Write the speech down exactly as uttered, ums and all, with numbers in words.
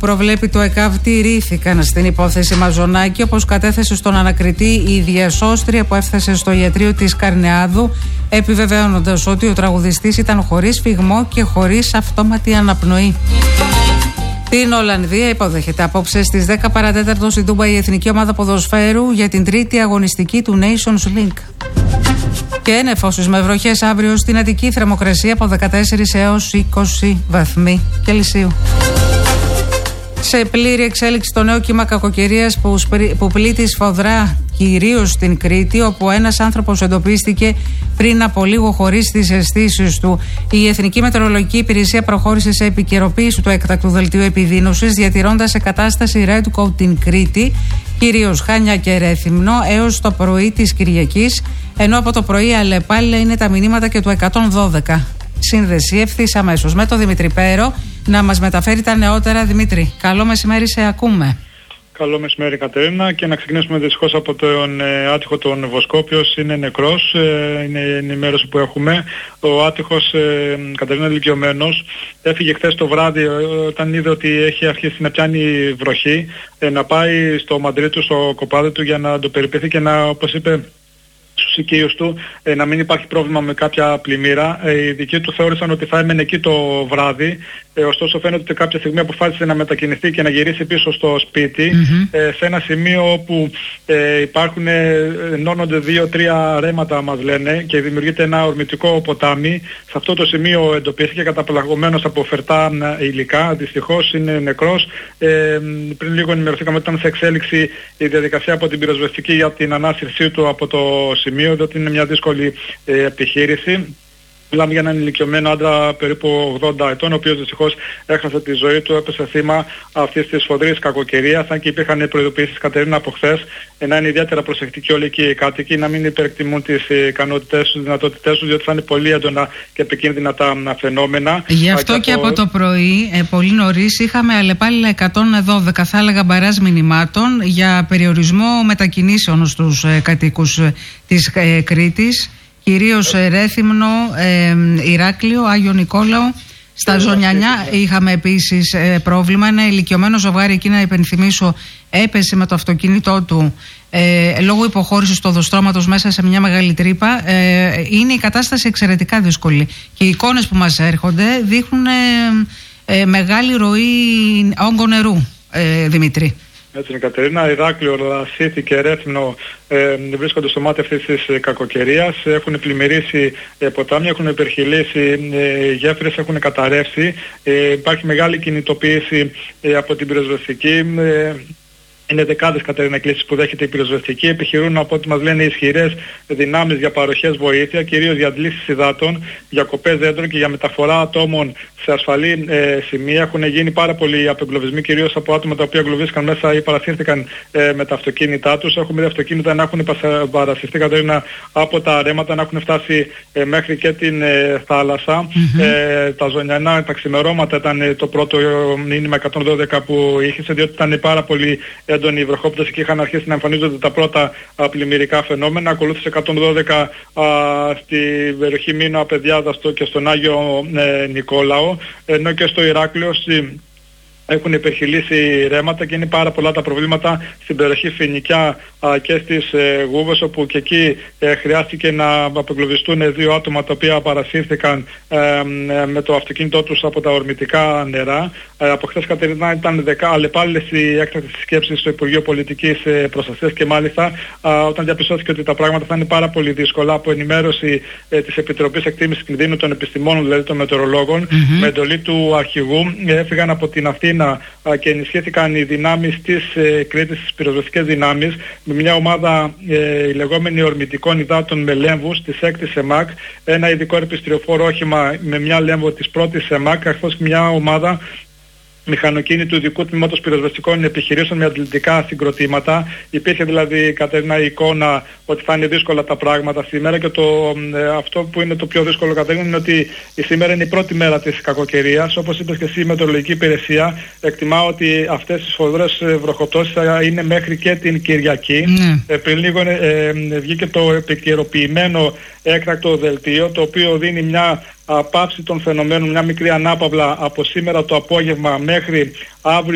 Προβλέπει το ΕΚΑΒ τηρήθηκαν στην υπόθεση Μαζονάκη, όπως κατέθεσε στον ανακριτή η διασώστρια που έφτασε στο ιατρείο της Καρνεάδου, επιβεβαιώνοντας ότι ο τραγουδιστής ήταν χωρίς φυγμό και χωρίς αυτόματη αναπνοή. Την Ολλανδία υποδέχεται απόψε στις δέκα παρά τέταρτο στη Ντούμπαϊ η Εθνική Ομάδα Ποδοσφαίρου για την τρίτη αγωνιστική του Nations League. Και νεφώσεις με βροχές αύριο στην Αττική, θερμοκρασία από δεκατέσσερα έως είκοσι βαθμοί Κελσίου. Σε πλήρη εξέλιξη το νέο κύμα κακοκαιρίας που, που πλήττει σφοδρά κυρίως στην Κρήτη, όπου ένας άνθρωπος εντοπίστηκε πριν από λίγο χωρίς τις αισθήσεις του. Η Εθνική Μετεωρολογική Υπηρεσία προχώρησε σε επικαιροποίηση του έκτακτου δελτίου επιδείνωσης, διατηρώντας σε κατάσταση Red Code την Κρήτη, κυρίως Χάνια και Ρέθυμνο, έως το πρωί της Κυριακής, ενώ από το πρωί αλλεπάλληλα είναι τα μηνύματα και του εκατόν δώδεκα. Σύνδεση ευθύς αμέσως με τον Δημήτρη Πέρο να μας μεταφέρει τα νεότερα. Δημήτρη, καλό μεσημέρι, σε ακούμε. Καλό μεσημέρι, Κατερίνα, και να ξεκινήσουμε δυστυχώς από τον ε, άτυχο τον Βοσκό, ο οποίος είναι νεκρός, ε, είναι η ενημέρωση που έχουμε. Ο άτυχος, ε, Κατερίνα, ηλικιωμένος, έφυγε χθες το βράδυ όταν είδε ότι έχει αρχίσει να πιάνει βροχή, ε, να πάει στο μαντρί του, στο κοπάδι του, για να το περιποιηθεί και να, όπως είπε στους οικείους του, ε, να μην υπάρχει πρόβλημα με κάποια πλημμύρα. Ε, οι δικοί του θεώρησαν ότι θα έμενε εκεί το βράδυ, ε, ωστόσο φαίνεται ότι κάποια στιγμή αποφάσισε να μετακινηθεί και να γυρίσει πίσω στο σπίτι, mm-hmm. ε, σε ένα σημείο όπου ε, υπάρχουν, ε, ενώνονται δύο-τρία ρέματα, μας λένε, και δημιουργείται ένα ορμητικό ποτάμι. Σε αυτό το σημείο εντοπίστηκε καταπλαγωμένος από φερτά υλικά, δυστυχώς είναι νεκρός. Ε, πριν λίγο ενημερωθήκαμε ότι ήταν σε εξέλιξη η διαδικασία από την πυροσβεστική για την ανάσυρσή του από το σημείο, διότι είναι μια δύσκολη ε, επιχείρηση. Μιλάμε για έναν ηλικιωμένο άντρα περίπου ογδόντα ετών, ο οποίος δυστυχώς έχασε τη ζωή του, έπεσε θύμα αυτής της σφοδρής κακοκαιρίας, αν και υπήρχαν προειδοποιήσεις, Κατερίνα, από χθες, να είναι ιδιαίτερα προσεκτικοί όλοι εκεί οι κάτοικοι, να μην υπερεκτιμούν τις ικανότητες τους, τις δυνατότητές τους, διότι θα είναι πολύ έντονα και επικίνδυνα τα φαινόμενα. Γι' αυτό και, και από... από το πρωί, ε, πολύ νωρίς, είχαμε αλλεπάλληλα εκατόν δώδεκα, θα έλεγα, μπαράζ μηνυμάτων για περιορισμό μετακινήσεων στους ε, κατοίκους ε, της ε, Κρήτης. Κυρίως ε, Ρέθυμνο, ε, Ηράκλειο, Άγιο Νικόλαο. Στα Ζωνιανιά είχαμε επίσης ε, πρόβλημα. Ένα ηλικιωμένο ζευγάρι, εκεί να υπενθυμίσω, έπεσε με το αυτοκίνητό του ε, λόγω υποχώρησης του οδοστρώματος μέσα σε μια μεγάλη τρύπα. Ε, είναι η κατάσταση εξαιρετικά δύσκολη. Και οι εικόνες που μας έρχονται δείχνουν ε, ε, μεγάλη ροή όγκο νερού, ε, Δημήτρη. Έτσι είναι, Κατερίνα. Ηράκλειο, Λασίθι και Ρέθυμνο ε, βρίσκονται στο μάτι αυτής της ε, κακοκαιρίας. Έχουν πλημμυρίσει ε, ποτάμια, έχουν υπερχειλήσει ε, γέφυρες, έχουν καταρρεύσει. Ε, υπάρχει μεγάλη κινητοποίηση ε, από την πυροσβεστική. Ε, Είναι δεκάδες, Κατερίνα, εκκλήσεις που δέχεται η πυροσβεστική. Επιχειρούν, από ό,τι μας λένε, ισχυρές δυνάμεις για παροχές βοήθεια, κυρίως για αντλήσεις υδάτων, για κοπές δέντρων και για μεταφορά ατόμων σε ασφαλή ε, σημεία. Έχουν γίνει πάρα πολλοί απεγκλωβισμοί, κυρίως από άτομα τα οποία εγκλωβίστηκαν μέσα ή παρασύρθηκαν ε, με τα αυτοκίνητά τους. Έχουμε δει αυτοκίνητα να έχουν παρασυρθεί, Κατερίνα, από τα ρέματα, να έχουν φτάσει ε, μέχρι και την ε, θάλασσα. Mm-hmm. Ε, τα Ζωνιανά, τα ξημερώματα ήταν ε, το πρώτο μήνυμα εκατόν δώδεκα που είχε, διότι ήταν πάρα πολύ έντονη η βροχόπτωση και είχαν αρχίσει να εμφανίζονται τα πρώτα α, πλημμυρικά φαινόμενα. Ακολούθησε εκατόν δώδεκα α, στην περιοχή Μήνα, Παιδιάδα και στον Άγιο ε, Νικόλαο, ενώ και στο Ηράκλειο στη, έχουν υπερχειλήσει ρέματα και είναι πάρα πολλά τα προβλήματα στην περιοχή Φοινικιά α, και στις ε, Γούβες, όπου και εκεί ε, χρειάστηκε να απεγκλωβιστούν δύο άτομα τα οποία παρασύρθηκαν ε, ε, με το αυτοκίνητό τους από τα ορμητικά νερά. Ε, από χθες, Κατερίνα, ήταν δεκα αλλεπάλληλες οι έκτακτες σκέψεις στο Υπουργείο Πολιτικής ε, Προστασίας και μάλιστα α, όταν διαπιστώθηκε ότι τα πράγματα θα είναι πάρα πολύ δύσκολα, από ενημέρωση ε, της Επιτροπής Εκτίμησης Κινδύνου των Επιστημόνων, δηλαδή των Μετεωρολόγων, mm-hmm. με εντολή του αρχηγού, ε, έφυγαν από την Αθήνα και ενισχύθηκαν οι δυνάμεις της ε, Κρήτης, τις πυροσβεστικές δυνάμεις, με μια ομάδα ε, η λεγόμενη ορμητικών υδάτων με λέμβους της έκτης ΕΜΑΚ, ένα ειδικό ερπιστριοφόρο όχημα με μια λέμβο της πρώτης ΕΜΑΚ, καθώς και μια ομάδα μηχανοκίνητου ειδικού τμήματος πυροσβεστικών επιχειρήσεων με αντιληπτικά συγκροτήματα. Υπήρχε δηλαδή, Κατερίνα, η εικόνα ότι θα είναι δύσκολα τα πράγματα σήμερα, και το, ε, αυτό που είναι το πιο δύσκολο, Κατερίνα, είναι ότι η σήμερα είναι η πρώτη μέρα της κακοκαιρίας. Όπως είπες και εσύ, η Μετεωρολογική Υπηρεσία εκτιμά ότι αυτές τις σφοδρές βροχοπτώσεις θα είναι μέχρι και την Κυριακή. Mm. Ε, πριν λίγο ε, ε, βγήκε το επικαιροποιημένο έκτακτο δελτίο, το οποίο δίνει μια πάυση των φαινομένων, μια μικρή ανάπαυλα από σήμερα το απόγευμα μέχρι αύριο